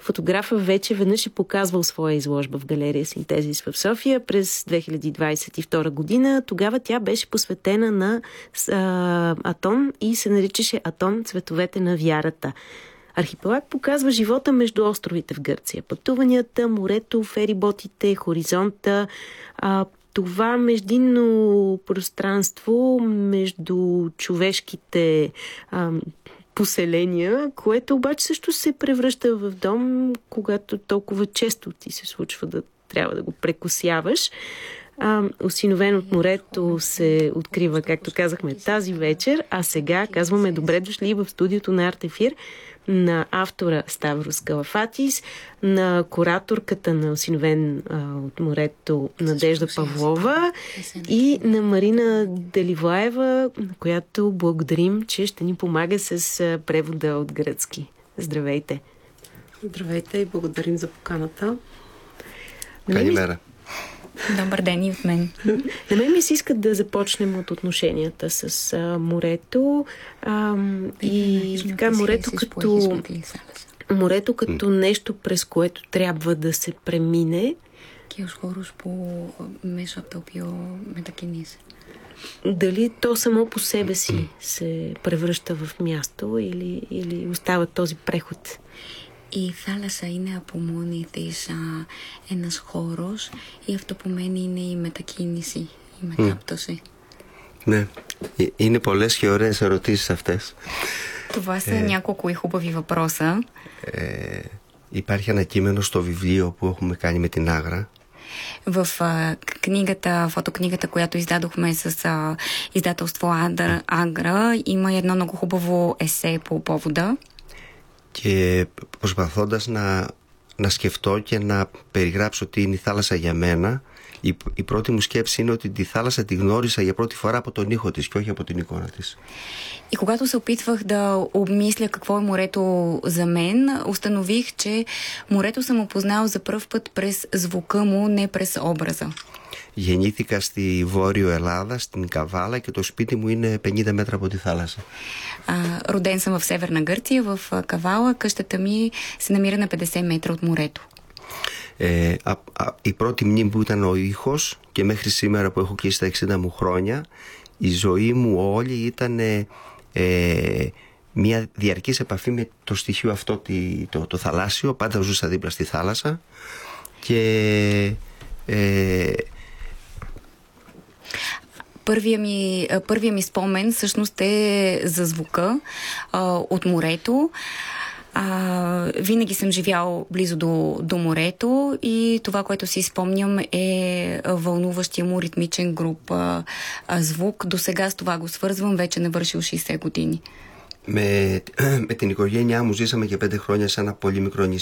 Фотографът вече веднъж е показвал своя изложба в галерия Синтезис в София през 2022 година. Тогава тя беше посветена на Атон и се наричаше Атон, цветовете на вярата. Архипелаг показва живота между островите в Гърция. Пътуванията, морето, фериботите, хоризонта, това междинно пространство между човешките поселения, което обаче също се превръща в дом, когато толкова често ти се случва да трябва да го прекосяваш. Осиновен от морето се открива, както казахме, тази вечер, а сега казваме добре дошли в студиото на Артефир на автора Ставрос Калафатис, на кураторката на Осиновен от морето Надежда Павлова и на Марина Деливаева, на която благодарим, че ще ни помага с превода от гръцки. Здравейте! Здравейте и благодарим за поканата. Калимера. Добър ден и от мен. На мен ми се иска да започнем от отношенията с морето и така морето като нещо, през което трябва да се премине. Дали то само по себе си се превръща в място или остава този преход? Η θάλασσα είναι από μόνη της ένας χώρος ή αυτό που μένει είναι η μετακίνηση, η μετάπτωση? Ναι, είναι πολλές και ωραίες ερωτήσεις αυτές. Това са няколко и хубави въпроса. Υπάρχει ένα κείμενο στο βιβλίο που έχουμε κάνει με την Άγρα. В фотокнигата, която издадохме с издателство Агра, има едно много хубаво есе по повода. Και προσπαθώντας να σκεφτώ και να περιγράψω τι είναι η θάλασσα για μένα, η πρώτη μου σκέψη είναι ότι τη θάλασσα τη γνώρισα για πρώτη φορά από τον ήχο της και όχι από την εικόνα της. И когато се опитвах да обмисля какво е морето за мен, установих, че морето съм опознал за пръв път през звука му, не през образа. Γεννήθηκα στη Βόρειο Ελλάδα, στην Καβάλα και το σπίτι μου είναι 50 μέτρα από τη θάλασσα. Роден съм в Северна Гърция, в Кавала. Къщата ми се намира на 50 метра от морето. Η πρώτη μνήμη που ήταν ο ήχος και μέχρι σήμερα που έχω κλείσει τα 60 μου χρόνια, η ζωή μου όλη ήταν μια διαρκής επαφή με το στοιχείο αυτό το θαλάσσιο. Πάντα ζούσα δίπλα στη θάλασσα και Първия ми спомен всъщност е за звука от морето. Винаги съм живял близо до морето и това, което си спомням е вълнуващия му ритмичен груп звук. До сега с това го свързвам, вече навършил 60 години. Με την οικογένειά μου ζήσαμε και 5 χρόνια σε ένα πολύ μικρό νησί